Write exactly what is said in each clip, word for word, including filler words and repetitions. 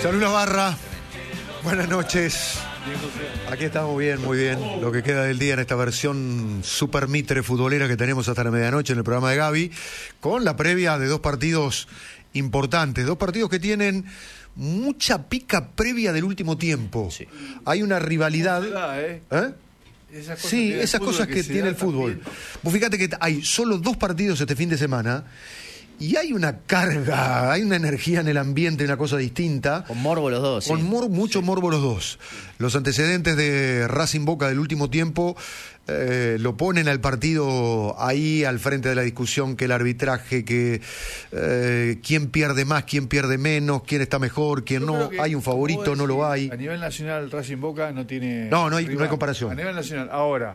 Salud la barra. Buenas noches. Aquí estamos bien, muy bien. Lo que queda del día en esta versión super mitre futbolera que tenemos hasta la medianoche en el programa de Gaby, con la previa de dos partidos importantes, dos partidos que tienen mucha pica previa del último tiempo. Sí. Hay una rivalidad. ¿Eh? ¿Eh? Esas cosas sí, esas cosas que, que tiene el fútbol. También. Vos fíjate que hay solo dos partidos este fin de semana. Y hay una carga, hay una energía en el ambiente, una cosa distinta. Con morbo los dos. Con sí. mor, mucho sí. morbo los dos. Los antecedentes de Racing Boca del último tiempo eh, lo ponen al partido ahí al frente de la discusión, que el arbitraje, que eh, quién pierde más, quién pierde menos, quién está mejor, quién Yo no. Hay un favorito, no lo hay. A nivel nacional Racing Boca no tiene... No, no hay, no hay comparación. A nivel nacional, ahora...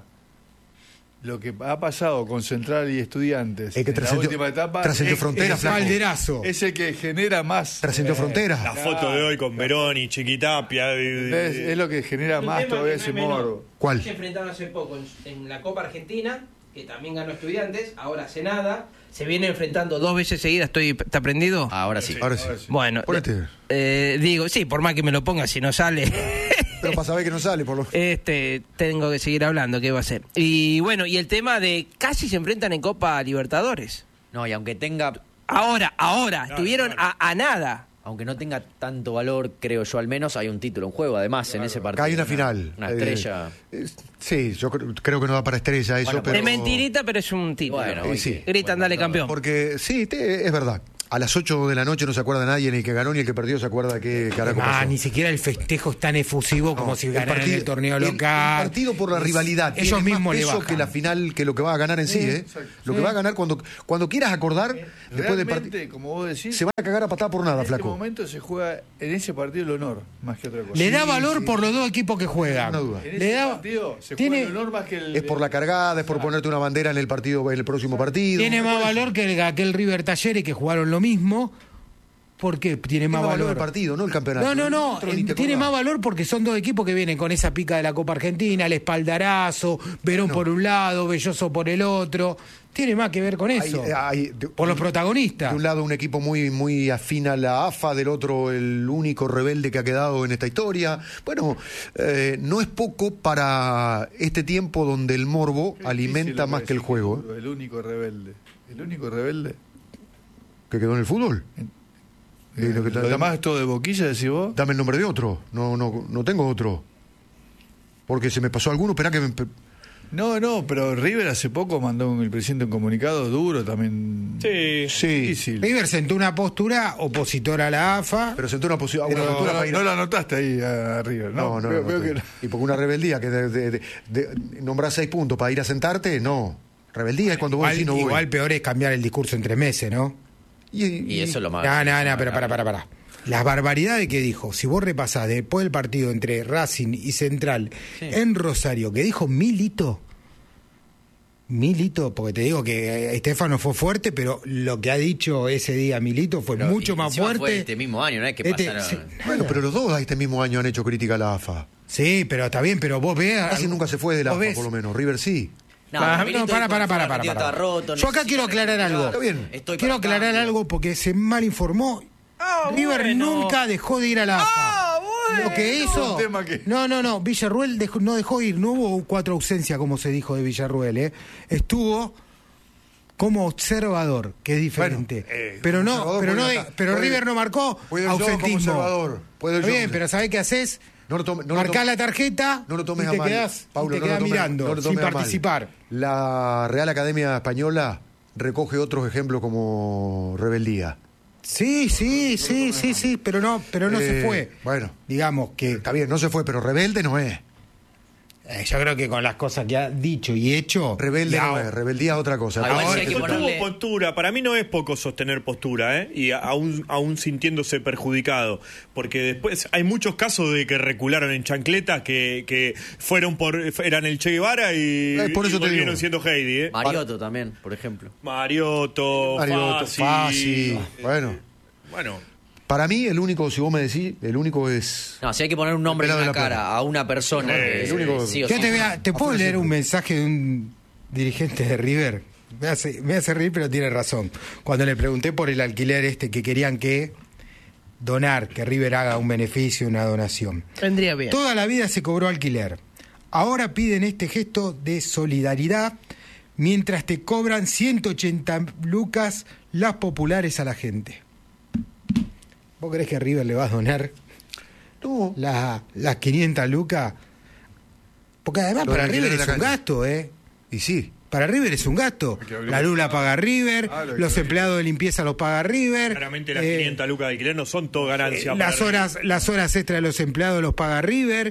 Lo que ha pasado con Central y Estudiantes es que en la última etapa trascendió fronteras, Calderazo. Es el que genera más. Trascendió eh, fronteras. La foto de hoy con Verón y Chiquitapia. Es, es lo que genera más todavía ese morbo. ¿Cuál? Se enfrentaron hace poco en, en la Copa Argentina, que también ganó Estudiantes, ahora hace nada. Se viene enfrentando dos veces seguidas. Estoy, ¿está prendido? Ahora sí. sí ahora sí. Ahora sí. Bueno, eh, digo, sí, por más que me lo ponga, si no sale. Pero para saber que no sale, por lo Este, tengo que seguir hablando, ¿qué va a ser? Y bueno, y el tema de casi se enfrentan en Copa Libertadores. No, y aunque tenga... Ahora, ahora, claro, estuvieron claro. A, a nada. Aunque no tenga tanto valor, creo yo al menos, hay un título en juego, además, claro. en ese partido. Hay una final. Una estrella. Eh, sí, yo creo, creo que no da para estrella eso, bueno, pero... Es mentirita, pero es un título. Bueno, eh, sí. Gritan, dale campeón. Porque, sí, te, es verdad. A las ocho de la noche no se acuerda nadie, ni el que ganó ni el que perdió se acuerda que carajo Ah, pasó. ni siquiera el festejo es tan efusivo no, como si ganaran el, el torneo local. El, el partido por la rivalidad. Es, ellos mismos le bajan. Eso que la final, que lo que va a ganar en sí, sí ¿eh? Lo sí. que va a ganar cuando cuando quieras acordar, Realmente, después del partido, como vos decís, se van a cagar a patada por nada, en flaco. En este momento se juega en ese partido el honor, más que otra cosa. Le da sí, valor sí. por los dos equipos que juegan. No duda. En ese le da, partido se tiene, juega el honor más que el... Es por la cargada, es por ponerte una bandera en el partido, en el próximo partido. Tiene más valor que el, aquel River Talleres que jugaron lo mismo. Porque tiene más valor el partido, no el campeonato. No, no, no. no tiene acordás. Más valor porque son dos equipos que vienen con esa pica de la Copa Argentina, el espaldarazo, Verón no. por un lado, Belloso por el otro. Tiene más que ver con eso. Hay, hay, de, por los protagonistas. De un lado un equipo muy, muy afín a la A F A, del otro el único rebelde que ha quedado en esta historia. Bueno, eh, no es poco para este tiempo donde el morbo Qué alimenta más que el juego. El, el único rebelde. El único rebelde. ¿Que quedó en el fútbol? En, Eh, lo, que lo demás es todo de boquilla, decís vos. Dame el nombre de otro. No, no, no tengo otro. Porque se me pasó alguno, esperá que me... No, no, pero River hace poco mandó el presidente un comunicado duro también. Sí, sí. Difícil. River sentó una postura opositora a la A F A. Pero sentó una, posi- una pero, postura... No, para ir no a... la anotaste ahí a River, ¿no? No, no, veo, no, veo no que no. Y porque una rebeldía que de, de, de, de, nombrar seis puntos para ir a sentarte, no. Rebeldía es cuando vos igual, decís no voy. Igual peor es cambiar el discurso entre meses, ¿no? Y, y, y eso es lo más... No, no, no, pero para, para, para. Las barbaridades que dijo, si vos repasás después del partido entre Racing y Central sí. en Rosario, que dijo Milito, Milito, porque te digo que Estefano fue fuerte, pero lo que ha dicho ese día Milito fue pero mucho más fuerte. Fue este mismo año, ¿no es que este, pasaron... sí, bueno, pero los dos este mismo año han hecho crítica a la A F A. Sí, pero está bien, pero vos veas... Racing nunca se fue de la A F A, por lo menos. River sí. No, para, no, para, para, para, para, para. Roto, Yo acá quiero aclarar algo. Está bien. Estoy quiero aclarar cambio. algo porque se mal informó. Oh, River bueno. nunca dejó de ir a la A F A. Oh, bueno. Lo que hizo... Que... No, no, no. Villarruel dejó, no dejó ir. No hubo cuatro ausencias, como se dijo de Villarruel. ¿eh? Estuvo como observador, que es diferente. Bueno, eh, pero no, pero, no de, pero puede, River no marcó ausentismo. Como puede Está bien, pero ¿sabés qué haces? No lo tome, no Marcás la tarjeta no lo tomes y te a mal. quedás, Paulo, y te quedás no mirando, no sin participar. Mal. La Real Academia Española recoge otros ejemplos como rebeldía. Sí, sí, sí, sí, sí, pero no, pero no eh, se fue. Bueno, digamos que está bien, no se fue, pero rebelde no es. Eh, yo creo que con las cosas que ha dicho y hecho... Rebelde no es, rebeldía es otra cosa. Ahora, sí hay que ponerle... tuvo postura, para mí no es poco sostener postura, ¿eh? Y aún, aún sintiéndose perjudicado, porque después hay muchos casos de que recularon en chancletas, que, que fueron por eran el Che Guevara y, eh, por eso y volvieron digo. siendo Heidi, ¿eh? Mariotto también, por ejemplo. Mariotto, Mariotto Fassi, Fassi, eh, bueno. Bueno... Para mí, el único, si vos me decís, el único es... No, si hay que poner un nombre en la, la cara plana. A una persona... Eh, es, el único... sí o Yo sí. te, vea, ¿te puedo leer un mensaje de un dirigente de River? Me hace, me hace reír, pero tiene razón. Cuando le pregunté por el alquiler este, que querían que donar, que River haga un beneficio, una donación. Vendría bien. Toda la vida se cobró alquiler. Ahora piden este gesto de solidaridad mientras te cobran ciento ochenta lucas las populares a la gente. ¿Vos creés que River le va a donar No. la- las quinientas lucas? Porque además Lo para del alquiler River de es la un cancha. gasto, ¿eh? Y sí. Para River es un gasto. Hay que abrir- La luz la paga River, Ah, lo que los abrir. empleados de limpieza los paga River. Claramente las eh, quinientas lucas de alquiler no son todo ganancia. eh, las para- horas las horas extras de los empleados los paga River.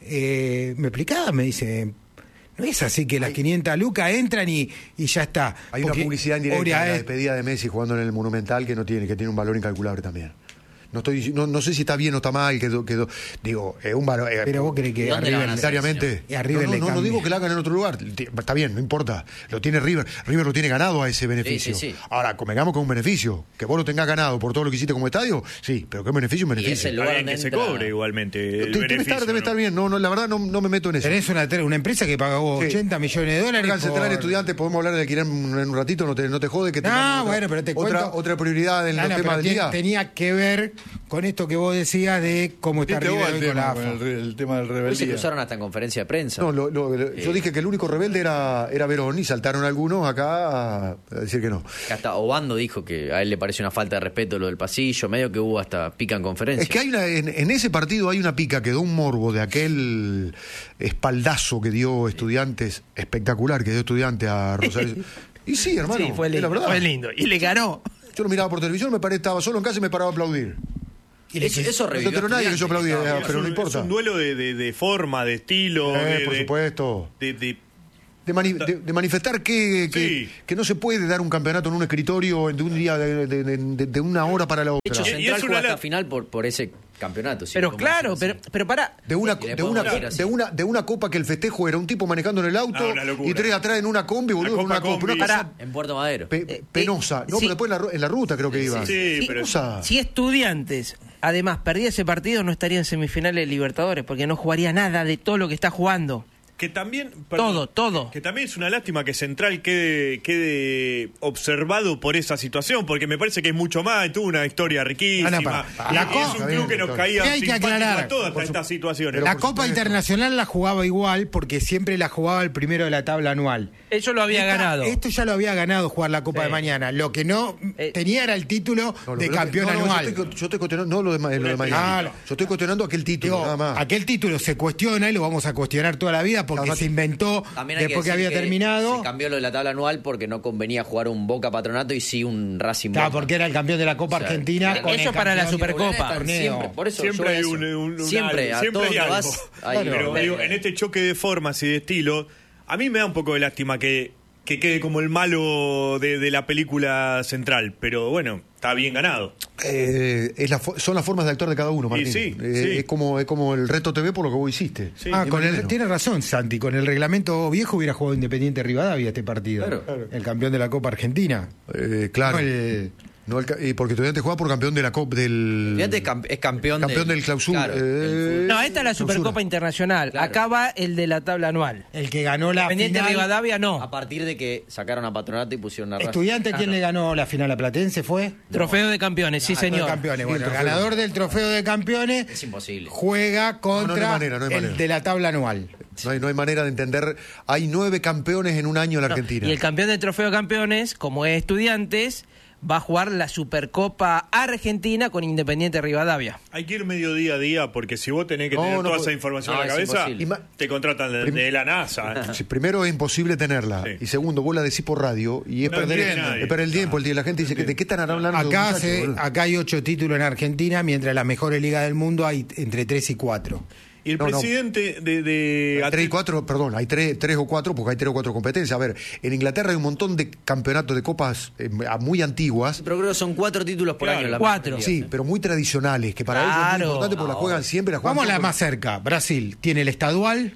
Eh, me explicaba, me dice, no es así que las quinientas lucas entran y, y ya está. Hay una Porque publicidad indirecta ahora de la es- despedida de Messi jugando en el Monumental que no tiene, que tiene un valor incalculable también. No estoy no, no sé si está bien o está mal, que, que digo, es un valor. eh, Pero vos crees que a ¿Dónde la River van a hacer? Necesariamente. Y a River no, no, le no, no cambia. digo que lo hagan en otro lugar. Ti- Está bien, no importa. Lo tiene River. River lo tiene ganado a ese beneficio. sí, sí. Ahora, convengamos con un beneficio. Que vos lo tengas ganado por todo lo que hiciste como estadio, sí, pero qué beneficio, un Y beneficio. es el Está lugar bien que donde se entra- cobre igualmente. El Te- debe beneficio, estar, debe ¿no? estar bien. No, no, la verdad no, no me meto en eso. Tenés una, una empresa que pagó Sí. ochenta millones de dólares. Al central por- estudiantes podemos hablar de alquiler en en un ratito, no te, no te jode que No, tengamos otra- bueno, pero te otra, cuento- otra prioridad en No, los no, temas pero del tien- día. tenía que ver con esto que vos decías de cómo está Viste vos River el hoy con la tema, A F A. con el, re- el tema del Hoy se rebeldía. cruzaron hasta en conferencia de prensa. No, lo- lo- lo- yo dije que el único rebelde era, era Verón y saltaron algunos acá a, a decir que no. Que hasta Obando dijo que a él le parece una falta de respeto lo del pasillo, medio que hubo hasta pica en conferencia. Es que hay una, en, en ese partido hay una pica que dio un morbo de aquel espaldazo que dio Estudiantes, espectacular que dio Estudiantes a Rosario. Y sí, hermano, Sí, fue es la lindo, verdad. fue lindo. Y le ganó. Yo lo miraba por televisión, me paré, estaba solo en casa y me paraba a aplaudir. Eso, eso No se revivió enteró nadie que yo Estudiantes, aplaudía, estaba- eh, pero no es un, importa. Es un duelo de, de, de forma, de estilo. Eh, de, por de- supuesto. De, de- De, mani- de- de manifestar que, que, Sí. que no se puede dar un campeonato en un escritorio de un día, de, de- de- de una hora para la De otra. hecho, Y- y Central es jugó una hasta la- final por, por ese campeonato. sí, Pero como claro, dicen, pero, sí. pero pará. De una, Sí, que le de, una, podemos decir así. de, una, de una copa que el festejo era un tipo manejando en el auto Ah, una locura. y tres atrás en una combi, boludo, La en una Copa copa. Una Combi. cosa Pará. En Puerto Madero. pe- penosa. No, sí. pero después en la, ru- en la ruta creo que iba. Sí, Sí, pero Cosa. Si Estudiantes, además, perdía ese partido, no estaría en semifinales de Libertadores, porque no jugaría nada de todo lo que está jugando. que también Todo, todo. que también es una lástima que Central quede quede observado por esa situación, porque me parece que es mucho más, tuvo una historia riquísima. Ah, no, pará. Y- La y co- es un Está club bien, que nos doctor. caía Sí, hay que simpático aclarar. a todas Por su- estas situaciones. pero La por Copa supuesto. Internacional la jugaba igual porque siempre la jugaba el primero de la tabla anual. Eso lo había Esta- ganado. Esto ya lo había ganado jugar la Copa Sí. de mañana. Lo que no Eh, tenía era el título No, lo de que- campeón no, no, anual. Yo estoy, yo estoy cuestionando, no lo de, ma- lo de mañana. Claro. Yo estoy cuestionando aquel título, Digo, nada más. aquel título se cuestiona y lo vamos a cuestionar toda la vida porque Además, se inventó También hay después que, decir había terminado. Se cambió lo de la tabla anual porque no convenía jugar un Boca Patronato y sí un Racing Claro, Boca. porque era el campeón de la Copa O sea, Argentina. eso con el para la campeón- Supercopa. Están torneo. Siempre, por eso Siempre yo hay eso. un, un- un siempre, algo, a siempre todo hay donde algo. vas, hay- Pero digo, en este choque de formas y de estilo, a mí me da un poco de lástima que, que quede como el malo de, de la película central, pero bueno, está bien ganado. Eh, es la fo- son las formas de actuar de cada uno, Martín. sí, Eh, sí. Es, como, es como el reto T V por lo que vos hiciste. Sí. Ah, Ni con más ni el, menos. tiene razón, Santi. Con el reglamento viejo hubiera jugado Independiente Rivadavia este partido. Claro. El campeón de la Copa Argentina. Eh, claro. No el- No el ca- y porque Estudiantes juega por campeón de la Copa del. Estudiantes es, camp- es campeón, campeón del clausura. claro, eh, del- No, esta es la Supercopa clausura. Internacional. Claro. Acá va el de la tabla anual. El que ganó la Independiente final. Rivadavia no. a partir de que sacaron a Patronato y pusieron a Racing. ¿Estudiante quién le ganó la final a Platense fue? Trofeo de campeones, sí Ah, de señor. campeones. Sí, Bueno, el el trofeo. ganador del trofeo de campeones Es imposible. juega contra No, no hay manera, no hay el manera. de la tabla anual. No hay, no hay manera de entender. Hay nueve campeones en un año en la No, Argentina. Y el campeón del trofeo de campeones, como es Estudiantes, va a jugar la Supercopa Argentina con Independiente Rivadavia. Hay que ir medio día a día, porque si vos tenés que No, tener no toda puede- esa información No, en la es cabeza, imposible. Y ma- te contratan de, Prim- de la NASA. ¿eh? Sí, primero es imposible tenerla. Sí. Y segundo, vos la decís por radio y es No perder, entiende nadie. es perder el tiempo. El día la gente dice, que ¿de qué están hablando? Acá, muchachos, se- boludo? acá hay ocho títulos en Argentina, mientras en las mejores ligas del mundo hay entre tres y cuatro. Y el No, no. presidente de... de Hay tres y cuatro, perdón, hay tres, tres o cuatro, porque hay tres o cuatro competencias. A ver, en Inglaterra hay un montón de campeonatos de copas eh, muy antiguas. Pero creo que son cuatro títulos por Claro, año. la cuatro. Liga. Sí, pero muy tradicionales, que para ellos es Claro. muy importante porque la juegan siempre, la juegan Vamos a la todos. más cerca. Brasil tiene el estadual.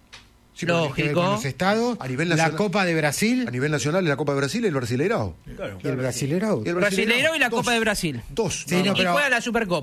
Sí, pero Lógico. tiene que ver con los estados. A nivel la nacional- Copa de Brasil A nivel nacional, la Copa de Brasil y el Brasileirao. Claro. y el Brasileirao. Y el Brasileiro y la Dos. Copa de Brasil. Dos. Sí, nada no, más. Y pero- juega la Supercopa.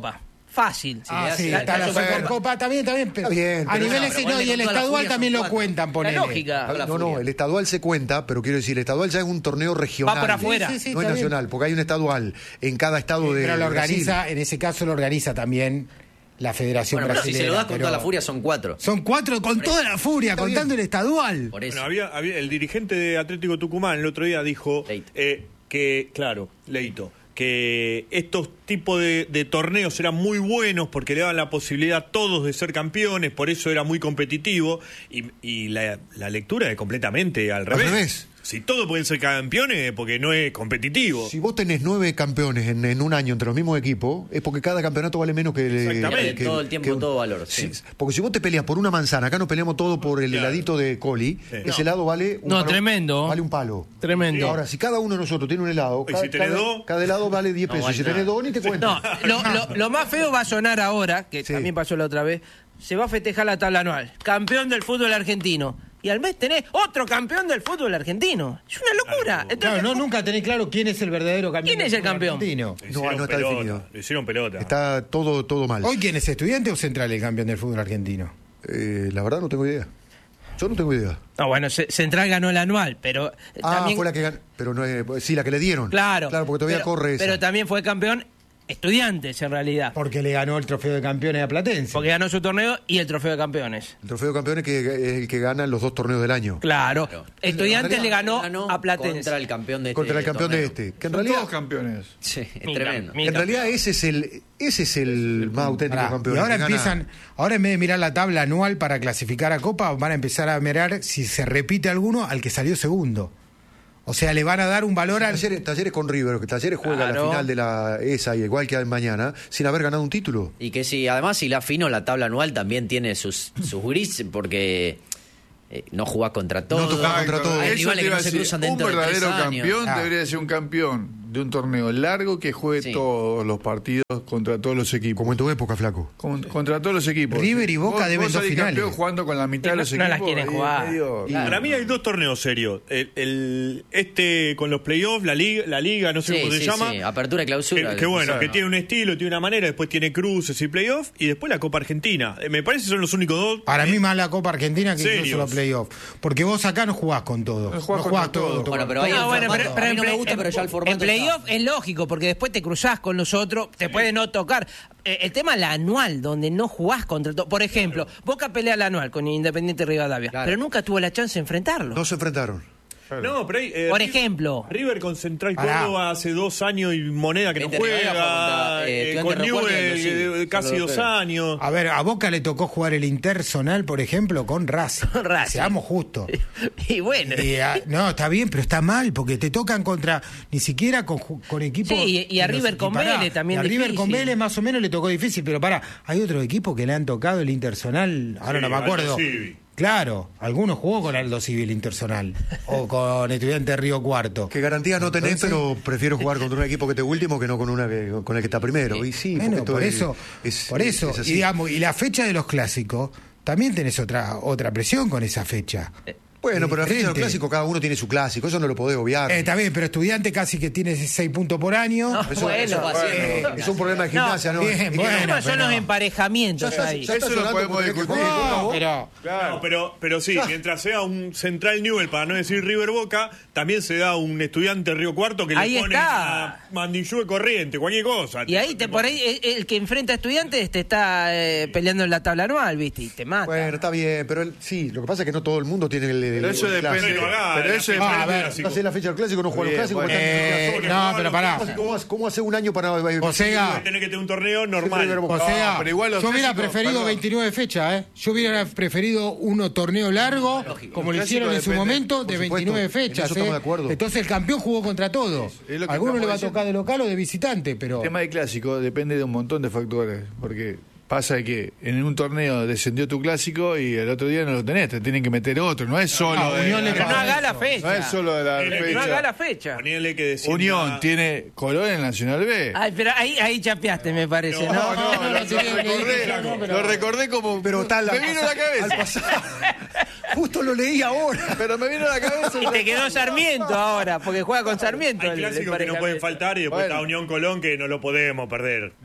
fácil. Si Ah, le das- sí, la- está la la Supercopa. Supercopa, también, también. Pero Está bien, a pero nivel no, ese, pero no, bueno, y el con toda la estadual furia también son lo cuatro. cuentan, La ponele. lógica. la No, no, furia. el estadual se cuenta, pero quiero decir, el estadual ya es un torneo regional. Va por afuera. Sí, sí, sí, no es está bien. nacional, porque hay un estadual en cada estado de Pero lo Brasil. organiza, en ese caso lo organiza también la Federación Bueno, pero si Brasilera. se lo das con pero toda la furia son cuatro. Son cuatro con toda la furia, Está contando bien. el estadual. Por eso. Bueno, había, había- el dirigente de Atlético Tucumán el otro día dijo Leito. eh, que, claro, Leito, que estos tipos de, de torneos eran muy buenos porque le daban la posibilidad a todos de ser campeones, por eso era muy competitivo, y, y la, la lectura es completamente al revés. revés. Si todos pueden ser campeones, porque no es competitivo. Si vos tenés nueve campeones en, en un año entre los mismos equipos, es porque cada campeonato vale menos que... Exactamente. que- Todo el tiempo, que- todo valor, sí. Porque si vos te peleas por una manzana, acá nos peleamos todo por el Claro. heladito de Coli, Sí. ese helado vale un No, palo- tremendo. Vale un palo. Tremendo. Ahora, si cada uno de nosotros tiene un helado, Y cada, si tenés cada- dos, cada helado vale diez no pesos. vale si tenés nada. dos, ni te cuento. No, lo, lo- lo más feo va a sonar ahora, que Sí. también pasó la otra vez. Se va a festejar la tabla anual. Campeón del fútbol argentino. Y al mes tenés otro campeón del fútbol argentino. Es una locura. Entonces, Claro, no, nunca tenés claro quién es el verdadero campeón. ¿Quién es del el fútbol campeón? argentino. Le No, hicieron no está pelota, definido. le hicieron pelota. Está todo, todo mal. ¿Hoy quién es, Estudiante o Central el campeón del fútbol argentino? Eh, la verdad no tengo idea. Yo no tengo idea. No, bueno, C- Central ganó el anual, pero eh, Ah, también... fue la que ganó. Pero no es, sí, la que le dieron. Claro. Claro, porque todavía pero, corre esa. Pero también fue campeón Estudiantes, en realidad. Porque le ganó el trofeo de campeones a Platense. Porque ganó su torneo y el trofeo de campeones. El trofeo de campeones que es el que gana los dos torneos del año. Claro. Claro. Estudiantes le ganó, a Platense. Contra el campeón de este Contra el campeón de torneo. este. Que en Son realidad, todos campeones. Sí, es Mira, tremendo. mira. en realidad ese es el, ese es el más auténtico Pará, campeón. y ahora el que gana- empiezan, ahora en vez de mirar la tabla anual para clasificar a Copa, van a empezar a mirar si se repite alguno al que salió segundo. O sea, le van a dar un valor al... Talleres, Talleres con River, que Talleres juega Claro. la final de la esa y igual que mañana, sin haber ganado un título. Y que si, además, si la fino, la tabla anual también tiene sus, sus grises, porque eh, no jugás contra todos. No tocás contra todos. Hay Eso rivales te que iba no a se decir, cruzan un dentro de tres verdadero años. campeón Ah. debería ser un campeón de un torneo largo que juegue Sí. todos los partidos contra todos los equipos. Como en tu época, flaco. Con- contra todos los equipos. River y Boca Vos- deben vos dos salís finales. campeón jugando con la mitad de los No- no equipos. las quieren ahí jugar. medio- Claro. Para mí hay dos torneos serios. El, el- este con los playoffs, la liga, la liga no sé Sí, cómo se sí, llama. sí, apertura y clausura. Que, que bueno, Claro. que tiene un estilo, tiene una manera, después tiene cruces y playoffs, y después la Copa Argentina. Eh, me parece que son los únicos dos. Para mí más la Copa Argentina que incluso Serios. los playoffs. Porque vos acá no jugás con todo. No jugás no contra jugás todo. todo. Bueno, pero ahí No, el bueno, formato, pero, pero a mí no en me play- gusta, en- pero ya el formato en playoff está. es lógico, porque después te cruzás con los otros, te puede no tocar. Eh, el tema la anual, donde no jugás contra todo. Por ejemplo, Boca pelea la anual con Independiente Rivadavia, Claro. pero nunca tuvo la chance de enfrentarlo. No se enfrentaron. No, pero hay, eh, Por River- ejemplo. River con Central Pará. Córdoba hace dos años y Moneda que no Inter juega. Rivadavia fue contra, eh, eh, Estudiantes con Recuerdo Newell y los- eh, sí, casi son dos europeos. años. A ver, a Boca le tocó jugar el Interzonal, por ejemplo, con Racing. Con Racing. Seamos justos. Y bueno. Y, ah, no, está bien, pero está mal, porque te tocan contra, ni siquiera con, ju- con equipos... Sí, y- y a que los- River con pará, Vélez también y a River difícil. con Vélez más o menos le tocó difícil, pero pará, hay otro equipo que le han tocado el Interzonal, ahora Sí, no me acuerdo. Aldo Civi. Claro, algunos jugó con Aldo Civil Interzonal o con Estudiante de Río Cuarto. Que garantía no tenés, Entonces- pero prefiero jugar contra un equipo que esté último que no con una que, con el que está primero. Y sí, Bueno, porque esto por es- eso, es- por eso, es así. y digamos, y la fecha de los clásicos, también tenés otra otra presión con esa fecha. Bueno, pero la fecha de los Diferente. clásicos, cada uno tiene su clásico, eso no lo podés obviar. Eh, está bien, pero Estudiante casi que tiene seis puntos por año. No, Eso- bueno, eso va bueno. siendo- es un problema de gimnasia, ¿no? bien, Y que- bueno. El tema son pero- los emparejamientos Ya ahí. está- ya está Eso lo llorando podemos porque tenés que discutir. jugar con No, vos. pero No, pero, pero sí, mientras sea un Central Newell, para no decir River Boca, también se da un Estudiante Río Cuarto que Ahí le pone está. a Mandillú Corriente, cualquier cosa. Y ahí te, por ahí el, el que enfrenta a Estudiantes te está eh, peleando en la tabla anual, ¿viste? Y te mata. Bueno, está bien, pero el- sí, lo que pasa es que no todo el mundo tiene el, el- Pero eso el depende. clásico. Bueno, acá, Pero la eso fecha depende. Ah, a ver, clásico. No hace la fecha del clásico, no juega los Bien, clásicos. bueno. están- Eh, Porque no, jugaban pero los pará. clásicos. ¿Cómo, hace- ¿Cómo hace un año para O sea, Tiene que tener un torneo River normal. Boca. o sea, No, pero igual los yo hubiera clásicos, preferido perdón. veintinueve fechas, ¿eh? Yo hubiera preferido uno torneo largo, como lo Los hicieron en clásicos su dependen, momento, por de supuesto, veintinueve en fechas. eso estamos ¿eh? de acuerdo. Entonces el campeón jugó contra todos. es lo que A algunos le va a estamos tocar de local o de visitante, pero... El tema de clásico depende de un montón de factores, porque pasa que en un torneo descendió tu clásico y el otro día no lo tenés, te tienen que meter otro, no es solo Ah, de Unión le Pero no pasa haga la eso. fecha. no es solo de la Eh, No fecha. haga la fecha. Ponele que descienda- Unión tiene Colón en Nacional B. Ay, pero ahí, ahí chapeaste, me parece, ¿no? No, no, lo, no, lo sí, recordé, no, pero- lo recordé como Pero tal, me vino a la cabeza. al pasar. Justo lo leí ahora. Pero me vino a la cabeza. Y te quedó Sarmiento ahora, porque juega con Sarmiento. Hay el- el clásicos que no pueden emparejamiento. faltar y después Bueno. está Unión Colón que no lo podemos perder.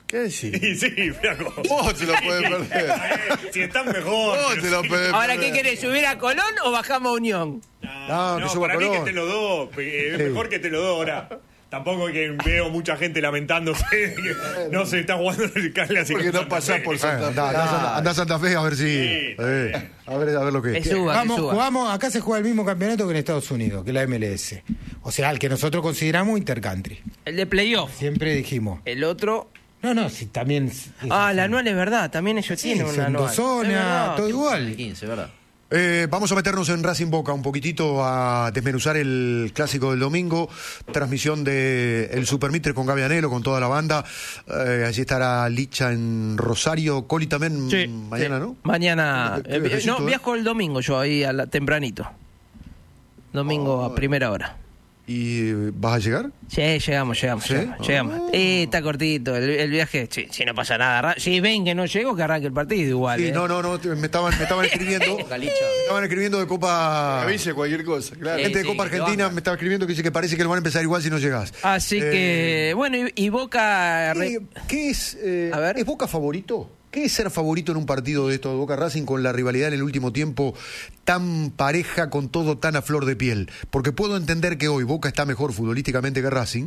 ¿Qué decís? Sí, sí, flaco. Vos te lo podés perder. Si están mejor. Vos te lo podés Ahora, perder. ¿qué querés? ¿Subir a Colón o bajamos a Unión? No, que No, suba para mí Colón. que te lo do. Es Sí. mejor que te lo do ahora. Tampoco que veo mucha gente lamentándose de que no se está jugando el clásico. Porque no pasás por Ah, Santa Anda, Fe. anda a Santa- anda a Santa Fe a ver si. Sí. eh, a, ver, a ver lo que Que es. suba, que Vamos, suba. jugamos, acá se juega el mismo campeonato que en Estados Unidos, que la M L S. O sea, el que nosotros consideramos intercountry. El de playoff. Siempre dijimos. El otro... No, no, si también. es Ah, así. el anual es verdad. También ellos Sí, tienen un son anual. dos Es zonas, verdad. todo igual. quince, ¿verdad? Eh, vamos a meternos en Racing Boca un poquitito a desmenuzar el clásico del domingo. Transmisión de el Super Mitre con Gaby Anelo, con toda la banda. Eh, allí estará Licha en Rosario. Coli también Sí, mañana, sí. ¿no? Mañana. Qué eh, viajecito, no, ¿eh? viajo el domingo yo ahí a la- tempranito. Domingo a primera hora. ¿Y vas a llegar? Sí, llegamos, llegamos, ¿Sí? llegamos. llegamos. Eh, está cortito el, el viaje. Sí, si no pasa nada. Ra- Si ven que no llego, que arranque el partido igual. Sí, eh. no, no, no, te- me estaban, me estaban escribiendo. Galicha. Me estaban escribiendo de Copa. Avise cualquier cosa, claro. Gente de sí, Copa que lo Argentina hagan. me estaba escribiendo que dice que parece que lo van a empezar igual si no llegas. Así Eh, que, bueno, y, y Boca... re- ¿Qué, qué es? eh, A ver. ¿Es Boca favorito? ¿Qué es ser favorito en un partido de esto de Boca Racing con la rivalidad en el último tiempo tan pareja, con todo tan a flor de piel? Porque puedo entender que hoy Boca está mejor futbolísticamente que Racing.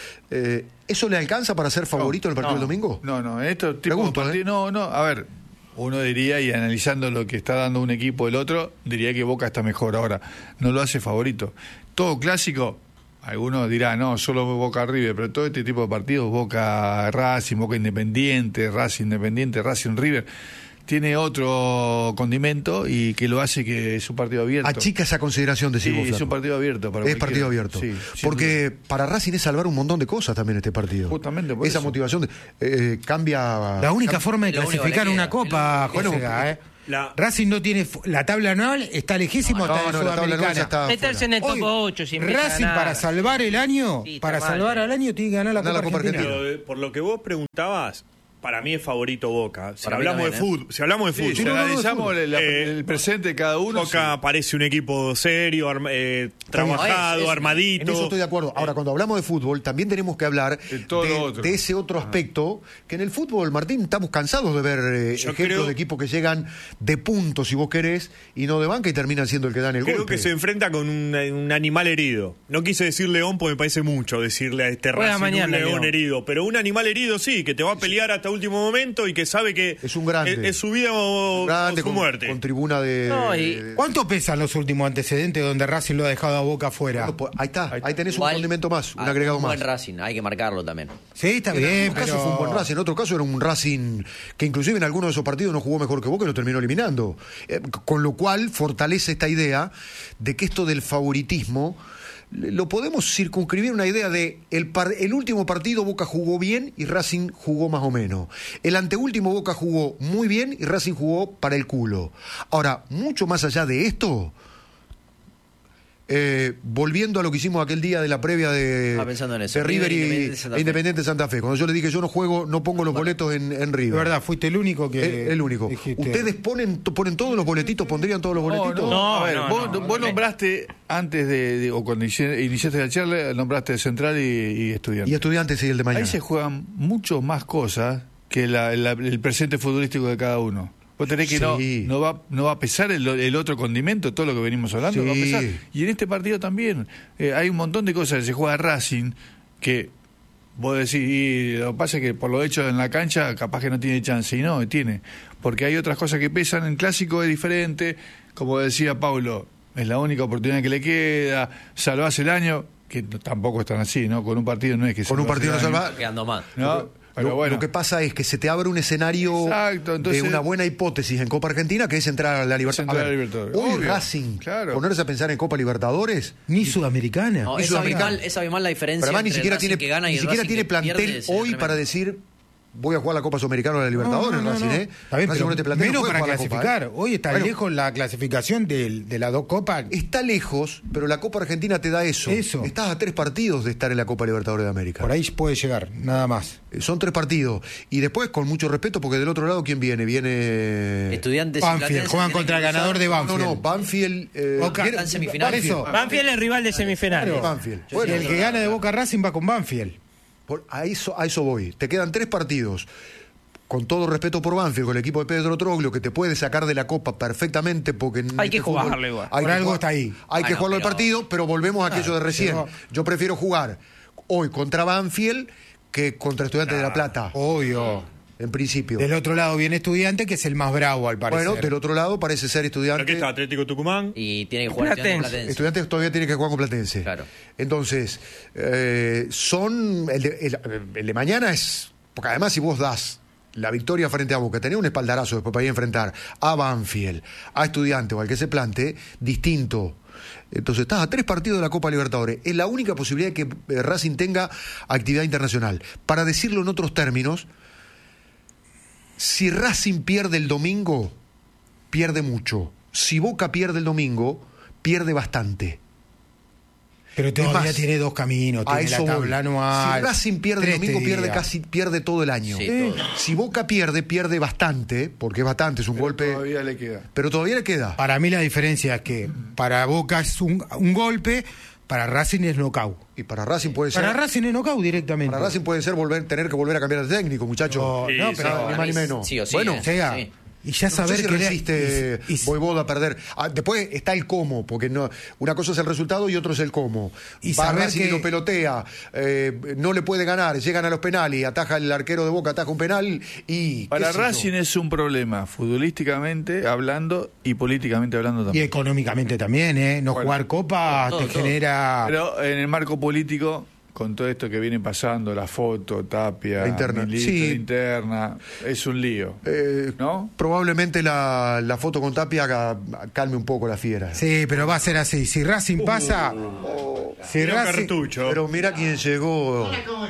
Eh, ¿Eso le alcanza para ser favorito en el partido no, del domingo? No, no, en estos tipos Pregunto, de partidos, ¿eh? no, no, a ver, uno diría, y analizando lo que está dando un equipo del otro, diría que Boca está mejor ahora, no lo hace favorito. Todo clásico, algunos dirán, no, solo Boca River, pero todo este tipo de partidos, Boca Racing, Boca Independiente, Racing Independiente, Racing River, tiene otro condimento y que lo hace que es un partido abierto. Achica esa consideración de Sí, vos, es Flaco. un partido abierto. Para Es cualquiera. partido abierto. Sí, sin Porque duda. para Racing es salvar un montón de cosas también este partido. Justamente por Esa eso. motivación de- eh, cambia. La única cam- forma de Lo único clasificar que le una queda. copa, Bueno, José, ¿eh? la- Racing no tiene. fu- La tabla anual está lejísimo No, hasta no, la la tabla anual ya está. Meterse en el top Hoy, ocho sin empieza a Racing ganar. para salvar el año, Sí, está para mal. salvar al año tiene que ganar la Ganar Copa, la Copa Argentina. Argentina. Pero, eh, por lo que vos preguntabas, para mí es favorito Boca. Si Para mí hablamos de también, ¿eh? fútbol, si hablamos de Sí, fútbol, si no, no, no, analizamos el, Eh, el presente de cada uno. Boca sí. parece un equipo serio, arma- eh, trabajado, Es- es- armadito. En eso estoy de acuerdo. Ahora, cuando hablamos de fútbol, también tenemos que hablar De todo de, lo otro. de ese otro aspecto, que en el fútbol, Martín, estamos cansados de ver eh, Yo ejemplos creo- de equipos que llegan de puntos, si vos querés, y no de banca y terminan siendo el que dan el Creo golpe. que se enfrenta con un, un animal herido. No quise decir león porque me parece mucho decirle a este Juega Racing mañana, un león León. herido. Pero un animal herido sí, que te va a pelear hasta último momento y que sabe que Es un grande. es, es su vida o, Grande, o su con, muerte. con tribuna de... No, y- de- ¿Cuánto pesan los últimos antecedentes donde Racing lo ha dejado a Boca afuera? Bueno, pues, ahí está, ahí tenés Igual, un condimento más, un ah, agregado un más. buen Racing, hay que marcarlo también. Sí, está En bien, algunos pero... casos fue un buen Racing, en otro caso era un Racing que inclusive en algunos de esos partidos no jugó mejor que Boca y lo terminó eliminando. Eh, con lo cual fortalece esta idea de que esto del favoritismo le- lo podemos circunscribir a una idea de el, par- el último partido Boca jugó bien y Racing jugó más o menos. El anteúltimo Boca jugó muy bien y Racing jugó para el culo. Ahora, mucho más allá de esto... Eh, volviendo a lo que hicimos aquel día de la previa de, Estaba pensando en eso. de River River, y Independiente Santa Fe. Independiente Santa Fe. Cuando yo le dije yo no juego, no pongo los boletos en, en De River. verdad, fuiste el único que... El, el único. dijiste. ¿Ustedes ponen, ponen todos los boletitos? ¿Pondrían todos los No, boletitos? no, No, a ver, no, vos, no, vos no. nombraste antes de, de- o cuando inici- iniciaste la charla, nombraste Central y, y Estudiante. Y Estudiantes y el de mañana. Ahí se juegan mucho más cosas que la- la- el presente futbolístico de cada uno. Vos tenés que Sí. no, no, va, no va a pesar el, el otro condimento, todo lo que venimos hablando, Sí. va a pesar. Y en este partido también eh, hay un montón de cosas que se juega Racing que vos decís, y lo que pasa es que por lo hecho en la cancha capaz que no tiene chance, y no, tiene. Porque hay otras cosas que pesan, en clásico es diferente, como decía Pablo, es la única oportunidad que le queda, salvás el año, que no- tampoco están así, ¿no? Con un partido no es que Con un salvás partido el no año. salva. Quedando mal. ¿No? Pero lo, bueno. lo que pasa es que se te abre un escenario Exacto, entonces- de una buena hipótesis en Copa Argentina, que es entrar a la Libertadores. Entrar a la Libertadores. Hoy Obvio. Racing, Claro. ponerse a pensar en Copa Libertadores, Ni Sudamericana. No, Y es Sudamericana. abismal, es abismal la diferencia pero además ni entre siquiera el Racing tiene, que gana y ni el siquiera Racing tiene que plantel pierde, es hoy tremendo. para decir voy a jugar la Copa Sudamericana o la Libertadores, No, no, Racing, no. ¿eh? Está bien, Racing pero con este plantel no menos puede para jugar la Copa, clasificar. ¿eh? Hoy está Bueno, lejos la clasificación del- de, las dos copas. Está lejos, pero la Copa Argentina te da eso. Eso. Estás a tres partidos de estar en la Copa Libertadores de América. Por ahí puede llegar, nada más. Eh, Son tres partidos. Y después, con mucho respeto, porque del otro lado, ¿quién viene? Viene... Estudiantes y Banfield, Platense juegan tienen contra el que cruzar. ganador de No, Banfield. no, Banfield... eh, Boca- viene- Están semifinales. Por eso. Banfield es rival de semifinales. Banfield. Y el que gana de Boca Racing va con Banfield. Por, a, eso, a eso voy. Te quedan tres partidos. Con todo respeto por Banfield, con el equipo de Pedro Troglio, que te puede sacar de la Copa perfectamente, porque hay que jugarlo igual. Hay por que algo jugar, está ahí. Hay bueno, que jugarlo pero... el partido, pero volvemos a aquello de recién. pero... Yo prefiero jugar hoy contra Banfield que contra Estudiantes de La Plata. Obvio. En principio. Del otro lado viene Estudiante, que es el más bravo, al parecer. Bueno, del otro lado parece ser Estudiante. Aquí está Atlético Tucumán. Y tiene que jugar Platense. Platense. Estudiantes todavía tiene que jugar con Platense. Claro. Entonces, eh, son. El de, el, el de mañana es. Porque además, si vos das la victoria frente a Boca, tenés un espaldarazo después para ir a enfrentar a Banfield, a Estudiantes o al que se plante, distinto. Entonces estás a tres partidos de la Copa Libertadores. Es la única posibilidad de que eh, Racing tenga actividad internacional. Para decirlo en otros términos, si Racing pierde el domingo, pierde mucho. Si Boca pierde el domingo, pierde bastante. Pero todavía Es más, tiene dos caminos, A tiene la eso voy. tabla anual. Si Racing pierde el tres, domingo, te pierde diría. casi pierde todo el año. Sí, todo. Si Boca pierde, pierde bastante, porque es bastante, es un Pero golpe. todavía le queda. Pero todavía le queda. Para mí la diferencia es que para Boca es un, un golpe, para Racing es knockout. Y para Racing puede ser. Para Racing es knockout directamente. Para Racing puede ser volver, tener que volver a cambiar de técnico, muchachos. No, Sí, no, sí, pero ni más ni menos. Sí o sí, Bueno, eh. o sea, Sí. y ya No saber sé si que le- resiste y- y- Voivoda a perder. Ah, después está el cómo, porque no, una cosa es el resultado y otro es el cómo. Y Va saber Racing y que- lo pelotea, eh, no le puede ganar, llegan a los penales, ataja el arquero de Boca, ataja un penal y... Para qué sé yo. Racing es un problema, futbolísticamente hablando y políticamente hablando y también. económicamente también, ¿eh? No Bueno, jugar Copa todo, te todo. genera... Pero en el marco político, con todo esto que viene pasando, la foto, Tapia, La interna. Milito, Sí. la interna, es un lío. Eh, ¿No? Probablemente la, la foto con Tapia haga- calme un poco la fiera. Sí, pero va a ser así. Si Racing pasa... si, Mira Racing, Cartucho. Pero mira quién llegó.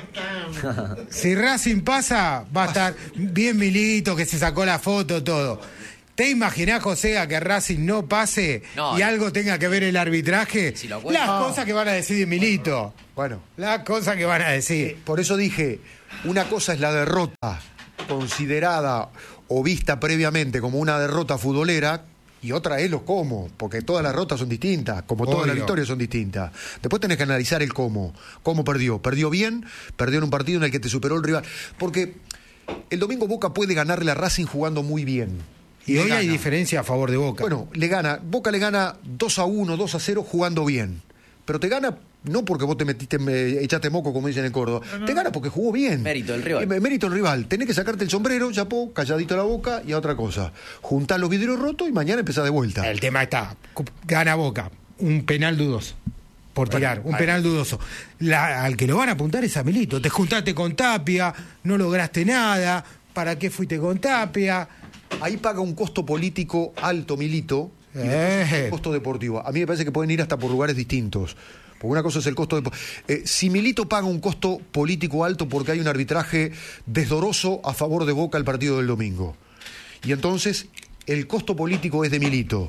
si Racing pasa, va a estar bien Milito, que se sacó la foto, todo. ¿Te imaginás, José, a que Racing no pase No, y no. algo tenga que ver el arbitraje? Si lo cuenta. Las cosas que van a decir de Milito. Bueno, Las cosas que van a decir. por eso dije, una cosa es la derrota considerada o vista previamente como una derrota futbolera y otra es lo cómo, porque todas las derrotas son distintas, como todas Obvio. las victorias son distintas. Después tenés que analizar el cómo. ¿Cómo perdió? ¿Perdió bien? ¿Perdió en un partido en el que te superó el rival? Porque el domingo Boca puede ganarle a Racing jugando muy bien. Y Le hoy hay gana. diferencia a favor de Boca. Bueno, le gana, Boca le gana dos a uno, dos a cero jugando bien. Pero te gana no porque vos te metiste, me, echaste moco, como dicen en Córdoba. Te gana porque jugó bien. Mérito del rival. Eh, Mérito del rival. Tenés que sacarte el sombrero, chapó, calladito la boca y a otra cosa. Juntá los vidrios rotos y mañana empezás de vuelta. El tema está, gana Boca, un penal dudoso. Por tirar, un penal dudoso. La- al que lo van a apuntar es a Milito. Te juntaste con Tapia, no lograste nada. ¿Para qué fuiste con Tapia? Ahí paga un costo político alto, Milito, y después Eh. un costo deportivo. A mí me parece que pueden ir hasta por lugares distintos. Porque una cosa es el costo de... Eh, si Milito paga un costo político alto porque hay un arbitraje desdoroso a favor de Boca el partido del domingo. Y entonces el costo político es de Milito.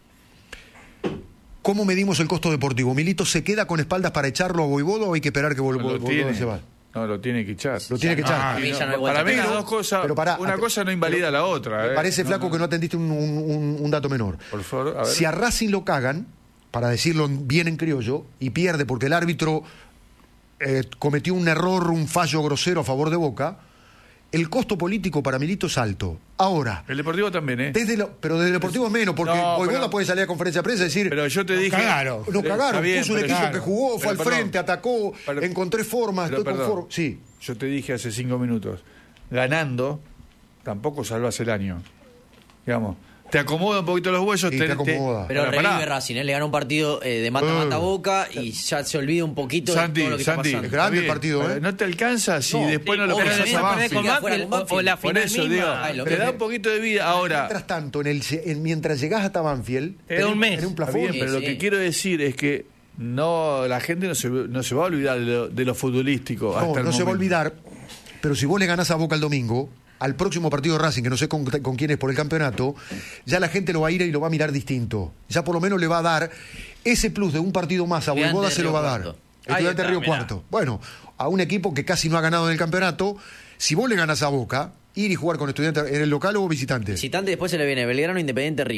¿Cómo medimos el costo deportivo? ¿Milito se queda con espaldas para echarlo a Voivoda o hay que esperar que Vol- No lo Voivoda tiene. se va? No, lo tiene que echar. Lo tiene que no, echar. para mí ya no hay vuelta Para mí atrás. las dos cosas, Pero pará, una ate- cosa no invalida la otra. Me ¿eh? parece, No, flaco, no. que no atendiste un, un- un- un dato menor. Por favor, a ver. Si a Racing lo cagan, para decirlo bien en criollo, y pierde porque el árbitro eh, cometió un error, un fallo grosero a favor de Boca, el costo político para Milito es alto. Ahora, El Deportivo también, ¿eh? desde lo- pero desde el Deportivo es menos, porque No, Voivoda pero- puede salir a conferencia de prensa y decir... Pero yo te dije... cagaron. Lo cagaron, Está bien, puso un pero- equipo claro. que jugó, fue Pero al perdón. frente, atacó, Pero- encontré formas, Pero estoy perdón, conforme. Sí. Yo te dije hace cinco minutos, ganando, tampoco salvas el año. Digamos, te acomoda un poquito los huesos. Sí, te acomoda. Pero Bueno, pará. revive Racing, ¿eh? Le gana un partido eh, de mata-mata a Eh. Boca y ya se olvida un poquito Santi, de todo lo que Santi, está Es pasando. grande el está bien, partido, ¿eh? pero No te alcanza si No, después sí, no lo obvio, pasas sí, a pero Banfield. con Con fuera Banfield con o, o la Por final eso misma. digo, Ay, lo te que- da un poquito de vida. Ahora, Mientras tanto, en el, en- mientras llegás hasta Banfield, Te da un tenés- mes. tenés un está plafón. bien, Sí, pero lo sí. que quiero decir es que no la gente no se, no se va a olvidar de lo, de lo futbolístico. No, hasta el no se va a momento. olvidar, pero si vos le ganás a Boca el domingo, al próximo partido de Racing, que no sé con, con quién es por el campeonato, ya la gente lo va a ir y lo va a mirar distinto. Ya por lo menos le va a dar ese plus de un partido más a Estudiante Voivoda, de se lo Río va a dar. Cuarto. Estudiante Ahí está, Río mirá. Cuarto. Bueno, a un equipo que casi no ha ganado en el campeonato, si vos le ganás a Boca, ir y jugar con Estudiantes en el local o visitante. Visitante, después se le viene Belgrano, Independiente, River.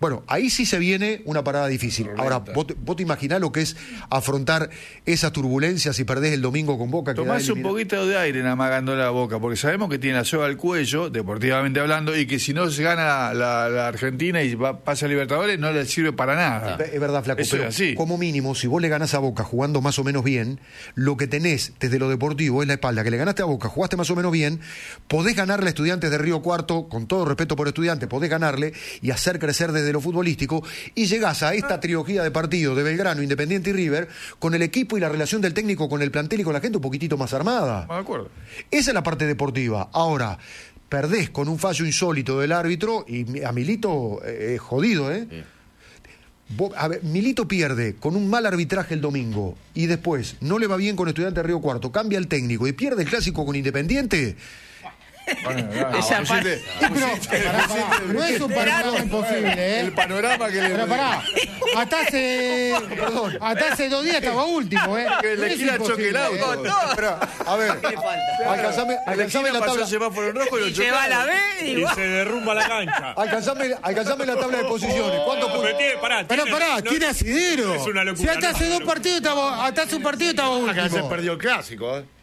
Bueno, ahí sí se viene una parada difícil. Ahora, vos, te- vos te imaginás lo que es afrontar esas turbulencias si perdés el domingo con Boca. Tomás un poquito de aire nada más ganando la Boca, porque sabemos que tiene la soga al cuello, deportivamente hablando, y que si no se gana la, la Argentina y va, pasa a Libertadores, no le sirve para nada. Es verdad, Flaco, Eso pero es así. como mínimo, si vos le ganás a Boca jugando más o menos bien, lo que tenés desde lo deportivo es la espalda, que le ganaste a Boca, jugaste más o menos bien, podés ganarle a Estudiantes de Río Cuarto, con todo respeto por Estudiantes, podés ganarle y hacer crecer desde lo futbolístico, y llegás a esta trilogía de partidos de Belgrano, Independiente y River, con el equipo y la relación del técnico con el plantel y con la gente un poquitito más armada. De acuerdo. Esa es la parte deportiva. Ahora, perdés con un fallo insólito del árbitro y a Milito eh, es jodido, ¿eh? Sí. Vos- a ver, Milito pierde con un mal arbitraje el domingo y después no le va bien con Estudiantes de Río Cuarto, cambia el técnico y pierde el clásico con Independiente. Bueno, no, Esa no, parte- pusiste- Pero, pará, pará, no es un panorama imposible, ¿eh? el panorama que le Pero pará, hasta hace, Perdón. hasta hace dos días estaba último, ¿eh? Que le No es quiera choque el imposible, auto. ¿eh? Espera, a ver, alcanzame, alcanzame la pasó tabla. el semáforo en rojo y lo Y lleva la B y Y va. se derrumba la cancha. Alcanzame, alcanzame la tabla de posiciones. ¿Cuántos Pero puntos? tiene- pará, Pero tiene- pará, no- tiene asidero. Es una Si locura. hasta no, hace no, dos no. partidos estaba, hasta hace un partido estaba Acá se último. perdió el clásico, ¿eh?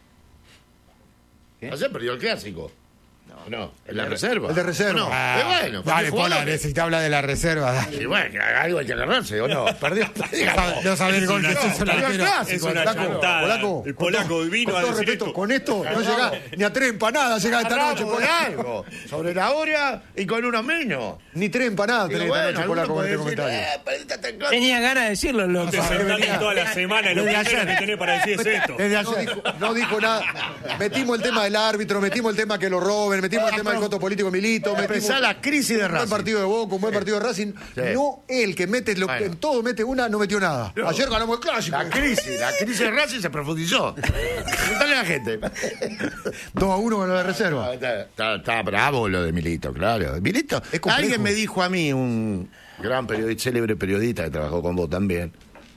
Ayer perdió el clásico. No, no, en la reserva. El de reserva. No, Ah, pero bueno, dale, porque Pola, jugadores- si te habla de la reserva, dale. Y bueno, algo hay que agarrarse, ¿o no? Perdió. No sabés el gol que una se hizo el chantada. arquero. Es una Polaco, chantada. Polaco, El con polaco todo- vino con a todo decir respeto, esto. con esto no llega ni a tres empanadas llega esta noche, Agarramos Polaco. algo sobre la hora y con uno menos. Ni tres empanadas Digo, tenés esta bueno, noche, alguno Polaco, con puede este decir, comentario. eh, perdiste hasta el clásico. Tenía ganas de decirlo, loco. Te sentaste toda la semana y lo Desde primero ayer. que tenés para decir es esto. Desde no, dijo, no dijo nada. Metimos el tema del árbitro, metimos el tema que lo roben, metimos el tema del coto político de Milito, metimos Empezá la crisis de un buen Racing. partido de Boca, un buen partido de Racing. Sí. No él que mete, lo, Bueno. en todo mete una, no metió nada. Ayer ganamos el clásico. La crisis, la crisis de Racing se profundizó. Preguntale a la gente. dos a uno con la reserva. Está, está- está bravo lo de Milito, claro. Milito, Es complejo. alguien me dijo a mí, un gran periodista, célebre periodista que trabajó con vos también,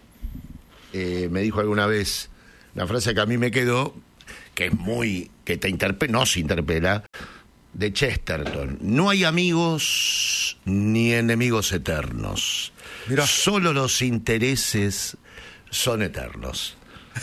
eh, me dijo alguna vez una frase que a mí me quedó, que es muy, que te interpela, nos interpela, de Chesterton. No hay amigos ni enemigos eternos. Mirá. Solo los intereses son eternos.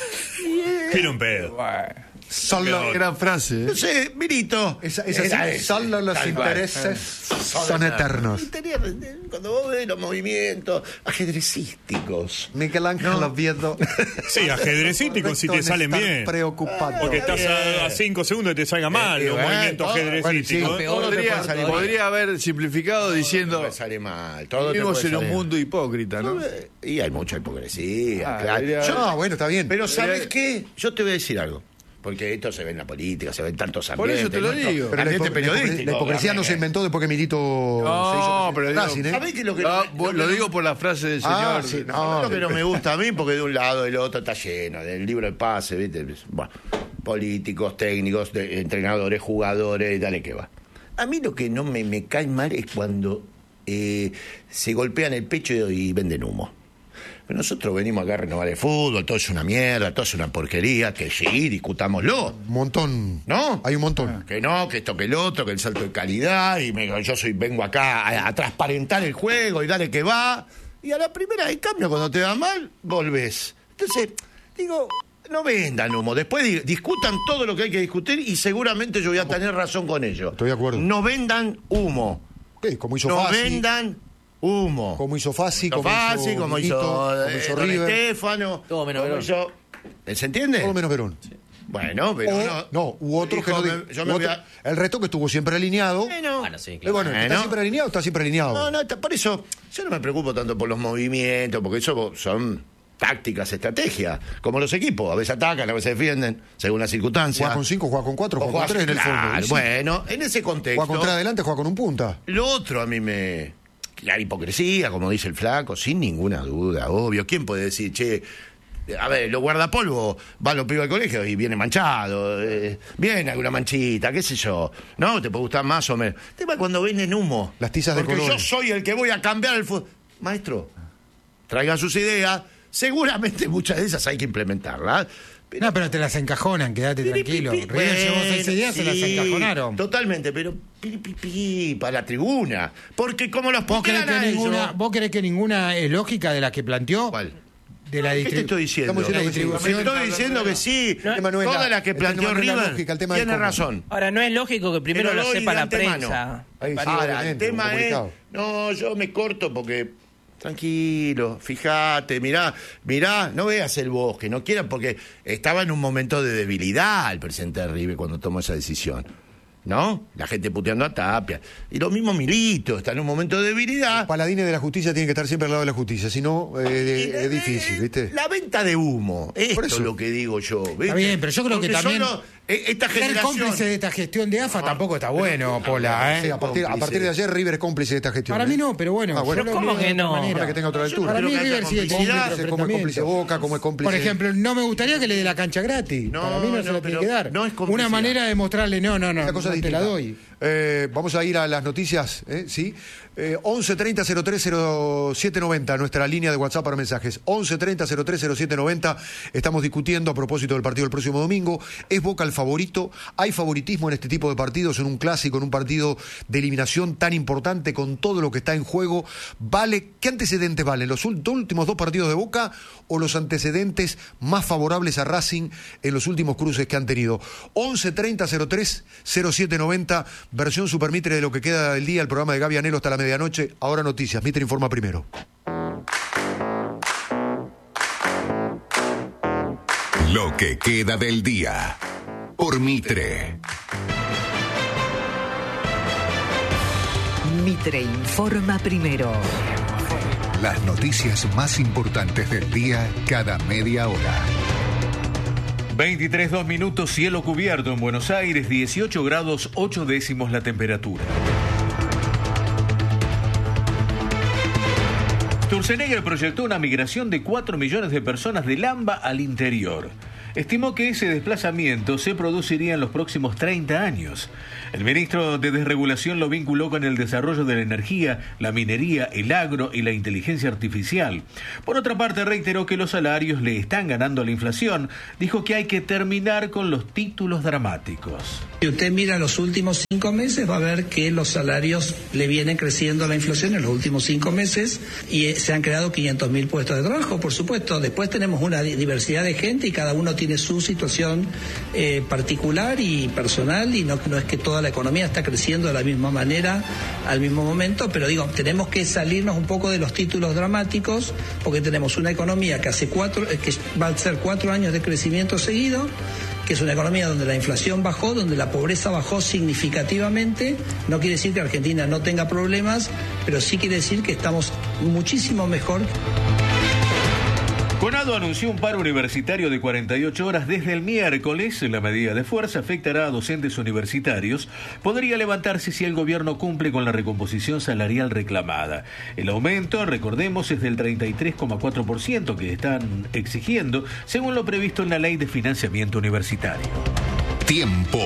Tiene un pedo. Bueno, Solo, gran frase. No ¿eh? sé, Milito. esa, esa Era sí, ese, solo los tal cual. intereses son eternos. Tenía- Cuando vos ves los movimientos ajedrecísticos. Miguel Ángel No. Oviedo. Sí, ajedrecísticos si te Correcto en salen estar bien. Preocupado. Porque estás a, a cinco segundos y te salga mal Eh, los bueno, movimientos todo- ajedrecísticos. bueno, sí, Peor te Podría, puede salir mal. podría haber simplificado diciendo, Todo te sale mal. Todo te vivimos puede en un salir. mundo hipócrita, ¿no? Y hay mucha hipocresía. Ah, claro. debería- Yo- No, bueno, está bien. pero ¿sabes Debería- qué? Yo te voy a decir algo. Porque esto se ve en la política, se ve en tantos Por ambientes. eso te lo ¿no? digo. Pero la, Ambiente hipo- la hipo- periodístico. la hipocresía no se inventó después que Milito No, se hizo pero presidente digo- de Racing, ¿eh? ¿Sabés qué es lo que No, lo vos- que lo no- digo por la frase del Ah, señor. sí, no. No, lo que no me gusta a mí, porque de un lado y del otro está lleno, del libro de pase, ¿viste? Bueno, políticos, técnicos, de- entrenadores, jugadores, dale que va. A mí lo que no me, me cae mal es cuando eh, se golpean el pecho y, y venden humo. Pero nosotros venimos acá a renovar el fútbol, todo es una mierda, todo es una porquería, que sí, discutámoslo. Un montón. ¿No? Hay un montón. Que no, que esto, que el otro, que el salto de calidad, y me, yo soy vengo acá a, a transparentar el juego y dale que va. Y a la primera de cambio, cuando te va mal, volvés. Entonces, digo, no vendan humo. Después di- discutan todo lo que hay que discutir y seguramente yo voy a tener razón con ello. Estoy de acuerdo. No vendan humo. ¿Qué? Como hizo No Fassi, vendan humo. como hizo Fassi, Como como Fassi, hizo como Milito, hizo, como eh, hizo Don River. Estefano. Todo menos como Verón. hizo- ¿Se entiende? Todo menos Verón. Bueno, pero O- no. no, u otros que Dijo, no. me- di- yo u me voy otro- a- El resto que estuvo siempre alineado. Bueno, Bueno, sí, Eh, claro. bueno, ¿está Bueno. siempre alineado o está siempre alineado? No, no, está- por eso yo no me preocupo tanto por los movimientos, porque eso son tácticas, estrategias, como los equipos, a veces atacan, a veces defienden, según las circunstancias. Juega con cinco, juega con cuatro, O juega con juega- tres en el claro, fondo. Y sí, Bueno, en ese contexto, juega con tres adelante, juega con un punta. lo otro a mí me... La hipocresía, como dice el flaco, sin ninguna duda, obvio. ¿Quién puede decir, che, a ver, los guardapolvos van los pibes al colegio y viene manchado, eh, viene alguna manchita, qué sé yo, ¿no? Te puede gustar más o menos. El tema es cuando venden humo. Las tizas de Porque yo colores. soy el que voy a cambiar el fútbol. Maestro, traigan sus ideas. Seguramente muchas de esas hay que implementarlas. Pero, no, pero te las encajonan, quédate Piri, tranquilo. pi, pi. River llevó seis días, Sí, se las encajonaron. Totalmente, pero pi, pi, pi, para la tribuna. Porque como los ¿Vos creés, putean que a ninguna, ellos- ¿Vos creés que ninguna es lógica de la que planteó? ¿Cuál? De la ¿Qué te distribución. estoy diciendo? Estamos diciendo La que sí. distribución. Me estoy diciendo que sí. El tema no es Toda la- la que el tema planteó no es la River lógica, el tema es tiene cómo. razón. Ahora, no es lógico que primero Pero lo doy sepa de la antemano. prensa. Ahí sí, Ahora, el obviamente, tema es... comunicado. No, yo me corto porque... Tranquilo, fíjate, mirá, mirá, no veas el bosque, no quieras, porque estaba en un momento de debilidad el presidente de River cuando tomó esa decisión. ¿No? La gente puteando a Tapia. Y lo mismo Milito, está en un momento de debilidad. Paladines de la justicia tienen que estar siempre al lado de la justicia, si no, eh, Y la- es difícil, ¿viste? La venta de humo, esto Por eso. es lo que digo yo. ¿viste? Está bien, pero yo creo que Porque también solo, eh, esta Ser generación... cómplice de esta gestión de A F A tampoco está bueno, Pola, Sí, ¿eh? a, partir, a partir de ayer River es cómplice de esta gestión. Para ¿eh? mí no, pero bueno. Ah, bueno. yo lo ¿Cómo veo de que otra no? manera. Para que tenga otra altura. Para Creo mí que haya River sigue complicidad. teniendo Cómplice, como es cómplice Boca, como es cómplice... Por ejemplo, no me gustaría que le dé la cancha gratis. No, Para mí no, no, se la tiene pero que dar. no es complicidad. Una manera de mostrarle, no, no, no, Una cosa no te distinta. la doy. Eh, vamos a ir a las noticias, ¿eh? ¿Sí? Eh, once treinta cero tres cero siete noventa, nuestra línea de WhatsApp para mensajes. once treinta cero tres cero siete noventa. Estamos discutiendo a propósito del partido del próximo domingo. ¿Es Boca el favorito? ¿Hay favoritismo en este tipo de partidos, en un clásico, en un partido de eliminación tan importante con todo lo que está en juego? ¿Vale? ¿Qué antecedentes valen? ¿Los ul- últimos dos partidos de Boca o los antecedentes más favorables a Racing en los últimos cruces que han tenido? once treinta cero tres cero siete noventa, versión Supermitre de lo que queda del día, el programa de Gaby Anelo hasta la medianoche. Ahora noticias, Mitre informa primero. Lo que queda del día por Mitre. Mitre informa primero. Las noticias más importantes del día cada media hora. veintitrés, dos minutos, cielo cubierto en Buenos Aires, dieciocho grados, ocho décimos la temperatura. Sturzenegger proyectó una migración de cuatro millones de personas del AMBA al interior. Estimó que ese desplazamiento se produciría en los próximos treinta años. El ministro de Desregulación lo vinculó con el desarrollo de la energía, la minería, el agro y la inteligencia artificial. Por otra parte, reiteró que los salarios le están ganando a la inflación. Dijo que hay que terminar con los títulos dramáticos. Si usted mira los últimos cinco meses, va a ver que los salarios le vienen creciendo a la inflación en los últimos cinco meses y eh, se han creado quinientos mil puestos de trabajo, por supuesto. Después tenemos una di- diversidad de gente y cada uno tiene su situación eh, particular y personal, y no, no es que toda la economía está creciendo de la misma manera al mismo momento, pero digo, tenemos que salirnos un poco de los títulos dramáticos, porque tenemos una economía que hace cuatro, eh, que va a ser cuatro años de crecimiento seguido, que es una economía donde la inflación bajó, donde la pobreza bajó significativamente. No quiere decir que Argentina no tenga problemas, pero sí quiere decir que estamos muchísimo mejor. Conado anunció un paro universitario de cuarenta y ocho horas desde el miércoles. La medida de fuerza afectará a docentes universitarios. Podría levantarse si el gobierno cumple con la recomposición salarial reclamada. El aumento, recordemos, es del treinta y tres coma cuatro por ciento que están exigiendo, según lo previsto en la Ley de Financiamiento Universitario. Tiempo.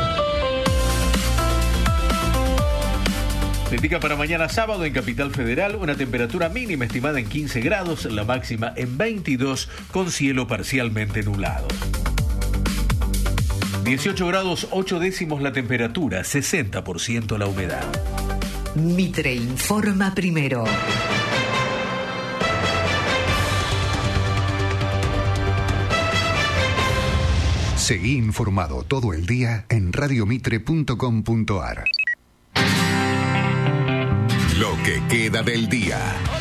Se indica para mañana sábado en Capital Federal una temperatura mínima estimada en quince grados, la máxima en veintidós, con cielo parcialmente nublado. dieciocho grados, ocho décimos la temperatura, sesenta por ciento la humedad. Mitre informa primero. Seguí informado todo el día en radiomitre punto com punto ar. Lo que queda del día.